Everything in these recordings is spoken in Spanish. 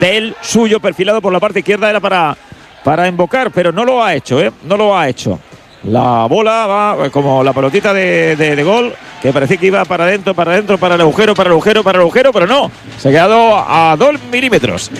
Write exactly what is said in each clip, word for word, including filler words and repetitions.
del suyo perfilado por la parte izquierda era para, para invocar, pero no lo ha hecho, ¿eh? No lo ha hecho. La bola va como la pelotita de, de, de gol, que parecía que iba para adentro, para adentro, para el agujero, para el agujero, para el agujero, pero no, se ha quedado a dos milímetros.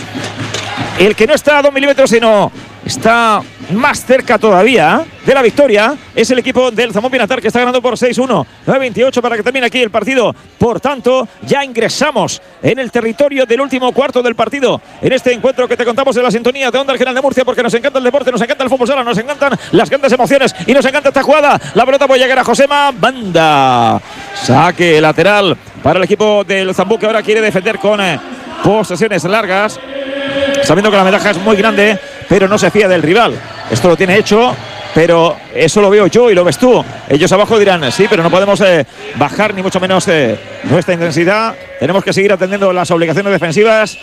El que no está a dos milímetros, sino está más cerca todavía de la victoria, es el equipo del Zambú Pinatar, que está ganando por seis uno. nueve veintiocho para que termine aquí el partido. Por tanto, ya ingresamos en el territorio del último cuarto del partido, en este encuentro que te contamos de la sintonía de Onda Regional de Murcia, porque nos encanta el deporte, nos encanta el fútbol sala, nos encantan las grandes emociones y nos encanta esta jugada. La pelota puede llegar a Josema, banda, saque lateral para el equipo del Zambú, que ahora quiere defender con eh, posesiones largas, sabiendo que la ventaja es muy grande, pero no se fía del rival. Esto lo tiene hecho, pero eso lo veo yo y lo ves tú. Ellos abajo dirán, sí, pero no podemos eh, bajar ni mucho menos eh, nuestra intensidad. Tenemos que seguir atendiendo las obligaciones defensivas.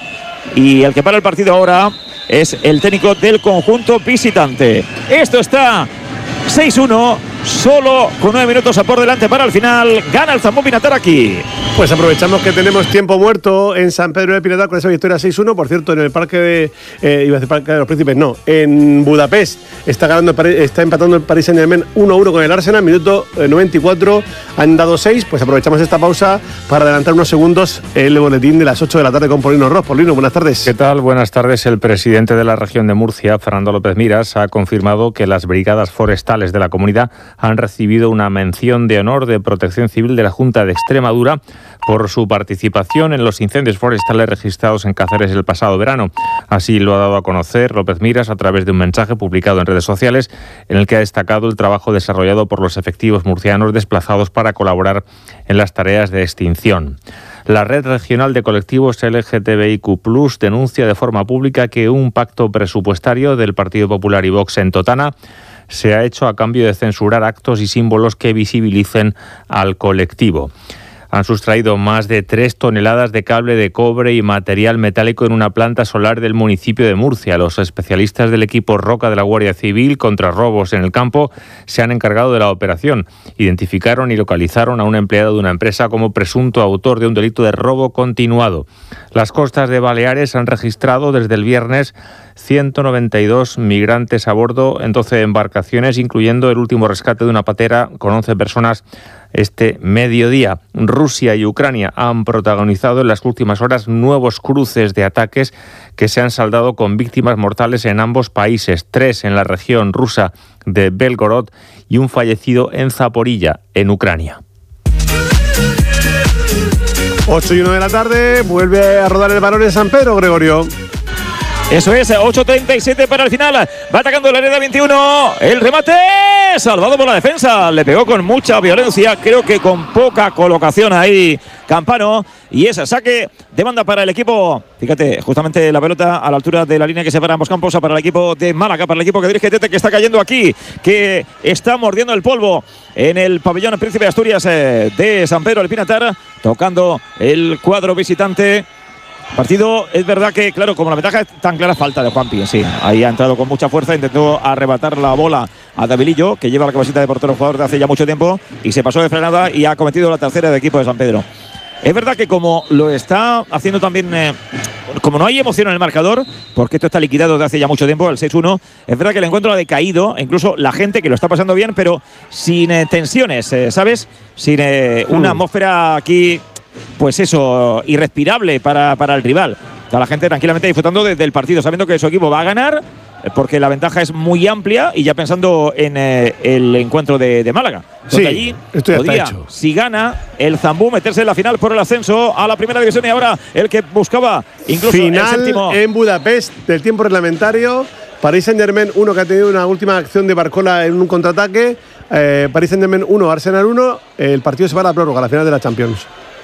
Y el que para el partido ahora es el técnico del conjunto visitante. Esto está seis uno, solo con nueve minutos a por delante para el final. Gana el Zambú Pinatar aquí. Pues aprovechamos que tenemos tiempo muerto en San Pedro de Pinatar con esa victoria seis uno. Por cierto, en el parque de eh, iba a decir Parque de los Príncipes, no, en Budapest está ganando, está empatando el Paris Saint-Germain uno uno con el Arsenal, minuto eh, noventa y cuatro, han dado seis. Pues aprovechamos esta pausa para adelantar unos segundos el boletín de las ocho de la tarde con Paulino Ross. Paulino, buenas tardes. ¿Qué tal? Buenas tardes. El presidente de la región de Murcia, Fernando López Miras, ha confirmado que las brigadas forestales de la comunidad han recibido una mención de honor de Protección Civil de la Junta de Extremadura por su participación en los incendios forestales registrados en Cáceres el pasado verano. Así lo ha dado a conocer López Miras a través de un mensaje publicado en redes sociales, en el que ha destacado el trabajo desarrollado por los efectivos murcianos desplazados para colaborar en las tareas de extinción. La Red Regional de Colectivos L G T B I Q plus, denuncia de forma pública que un pacto presupuestario del Partido Popular y Vox en Totana se ha hecho a cambio de censurar actos y símbolos que visibilicen al colectivo. Han sustraído más de tres toneladas de cable de cobre y material metálico en una planta solar del municipio de Murcia. Los especialistas del equipo Roca de la Guardia Civil contra robos en el campo se han encargado de la operación. Identificaron y localizaron a un empleado de una empresa como presunto autor de un delito de robo continuado. Las costas de Baleares han registrado desde el viernes ciento noventa y dos migrantes a bordo en doce embarcaciones, incluyendo el último rescate de una patera con once personas este mediodía. Rusia y Ucrania han protagonizado en las últimas horas nuevos cruces de ataques que se han saldado con víctimas mortales en ambos países, tres en la región rusa de Belgorod y un fallecido en Zaporilla, en Ucrania. ocho y uno de la tarde, vuelve a rodar el balón en San Pedro, Gregorio. Eso es, ocho treinta y siete para el final. Va atacando la área veintiuno. El remate salvado por la defensa. Le pegó con mucha violencia. Creo que con poca colocación ahí Campano. Y ese saque de banda para el equipo. Fíjate, justamente la pelota a la altura de la línea que separa ambos campos. Para el equipo de Málaga, para el equipo que dirige Tete, que está cayendo aquí, que está mordiendo el polvo en el pabellón Príncipe de Asturias eh, de San Pedro del Pinatar. Tocando el cuadro visitante. Partido, es verdad que, claro, como la ventaja es tan clara, falta de Juanpi, sí. Ahí ha entrado con mucha fuerza, intentó arrebatar la bola a Davilillo, que lleva la cabecita de portero jugador de hace ya mucho tiempo, y se pasó de frenada y ha cometido la tercera del equipo de San Pedro. Es verdad que como lo está haciendo también, eh, como no hay emoción en el marcador, porque esto está liquidado desde hace ya mucho tiempo, el seis uno, es verdad que el encuentro ha decaído, incluso la gente que lo está pasando bien, pero sin eh, tensiones, eh, ¿sabes? Sin eh, una atmósfera aquí, pues eso, irrespirable para, para el rival. Está la gente tranquilamente disfrutando de, del partido, sabiendo que su equipo va a ganar, porque la ventaja es muy amplia, y ya pensando en eh, el encuentro de, de Málaga. Sí, allí esto ya podía, está hecho. si gana el Zambú, meterse en la final por el ascenso a la primera división, y ahora el que buscaba incluso final el séptimo en Budapest del tiempo reglamentario. Paris Saint-Germain uno, que ha tenido una última acción de Barcola en un contraataque. Eh, Paris Saint-Germain uno, Arsenal uno. El partido se va a la prórroga, a la final de la Champions.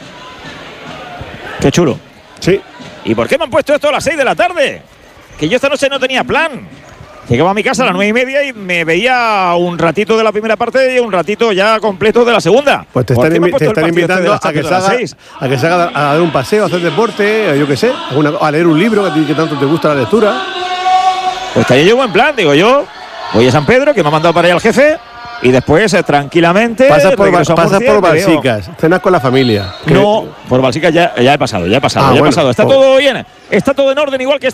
Qué chulo. Sí. ¿Y por qué me han puesto esto a las seis de la tarde? Que yo esta noche no tenía plan. Llegaba a mi casa a las nueve y media y me veía un ratito de la primera parte y un ratito ya completo de la segunda. Pues te están, invi te están invitando a que, se haga, a que se haga a dar un paseo, a hacer deporte, yo qué sé, alguna, a leer un libro que, a ti, que tanto te gusta la lectura. Pues estaría yo buen plan, digo yo. Voy a San Pedro, que me ha mandado para allá el jefe, y después eh, tranquilamente pasas por, pasas por Balsicas, cenas con la familia. No, por Balsicas ya, ya he pasado, ya he pasado, ah, ya bueno, he pasado. Está pues, todo bien. Está todo en orden, igual que